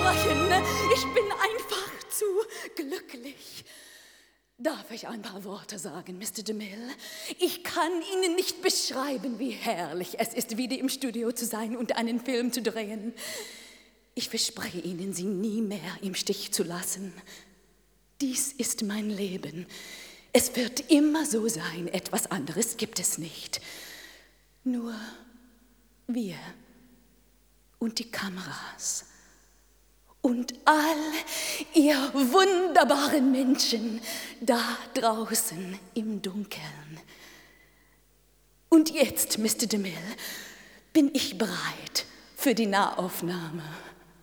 sprechen. Ich bin einfach zu glücklich. Darf ich ein paar Worte sagen, Mr. DeMille? Ich kann Ihnen nicht beschreiben, wie herrlich es ist, wieder im Studio zu sein und einen Film zu drehen. Ich verspreche Ihnen, Sie nie mehr im Stich zu lassen. Dies ist mein Leben. Es wird immer so sein, etwas anderes gibt es nicht. Nur wir und die Kameras und all ihr wunderbaren Menschen da draußen im Dunkeln. Und jetzt, Mr. DeMille, bin ich bereit für die Nahaufnahme.